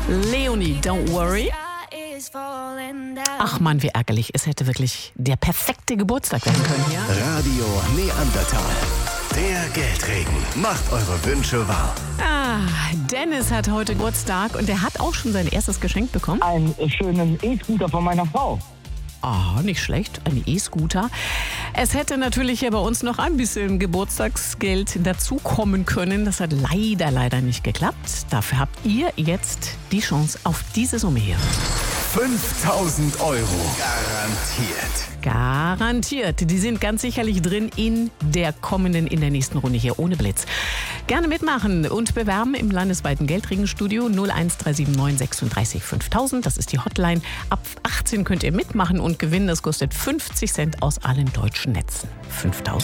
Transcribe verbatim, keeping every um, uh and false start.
Leonie, don't worry. Ach Mann, wie ärgerlich. Es hätte wirklich der perfekte Geburtstag werden können, ja? Radio Neandertal. Der Geldregen macht eure Wünsche wahr. Ah, Dennis hat heute Geburtstag und er hat auch schon sein erstes Geschenk bekommen. Einen schönen E-Scooter von meiner Frau. Ah, nicht schlecht, ein E-Scooter. Es hätte natürlich hier bei uns noch ein bisschen Geburtstagsgeld dazukommen können. Das hat leider, leider nicht geklappt. Dafür habt ihr jetzt die Chance auf diese Summe hier. fünftausend Euro. Garantiert. Garantiert. Die sind ganz sicherlich drin in der kommenden, in der nächsten Runde hier ohne Blitz. Gerne mitmachen und bewerben im landesweiten Geldregenstudio null eins drei sieben neun sechsunddreißig fünftausend. Das ist die Hotline. Ab achtzehn könnt ihr mitmachen und gewinnen. Das kostet fünfzig Cent aus allen deutschen Netzen. fünftausend.